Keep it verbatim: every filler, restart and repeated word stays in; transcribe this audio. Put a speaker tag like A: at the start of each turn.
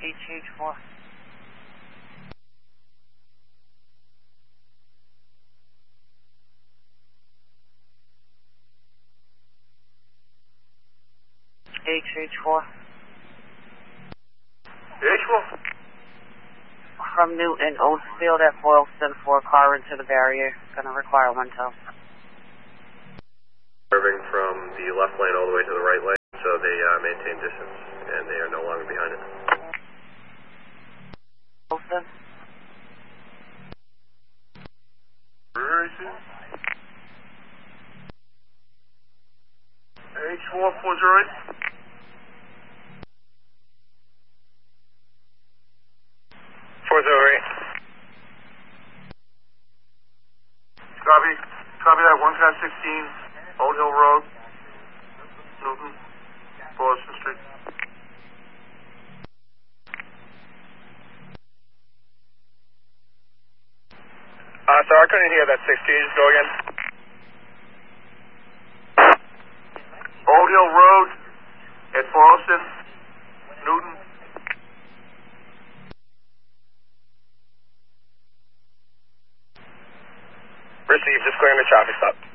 A: H H four. H H four.
B: H four.
A: From Newton, Ocefield at Boylston, four car into the barrier. Gonna require one tow.
B: Curving from the left lane all the way to the right lane, so they uh, maintain distance and they are no longer behind it.
A: Boylston?
B: Where is it? H four four zero eight. four zero eight. Copy. Copy that. one past sixteen, Old Hill Road, Newton, Boston Street. Uh, sorry, I couldn't hear that sixteen. Just go again. Old Hill Road at Boston, Newton. Received, just clearing the traffic stop.